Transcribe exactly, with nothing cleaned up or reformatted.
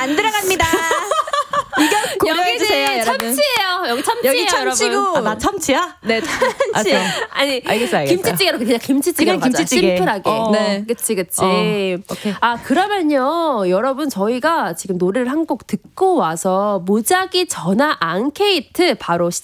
안 들어갑니다. 이거 고려해주세요, 여러분. 참치예요. 여기 참치예요, 여기 참치고. 여러분. 아, 나 참치야? 네, 참치. 아니, 알겠어, 알겠어. 김치찌개로 그냥 김치찌개 그냥 김치찌개. 심플하게. 어. 네, 그치, 그치. 어, 오케이. 아, 그러면요, 여러분 저희가 지금 노래를 한 곡 듣고 와서 무작위 전화 앙케이트 바로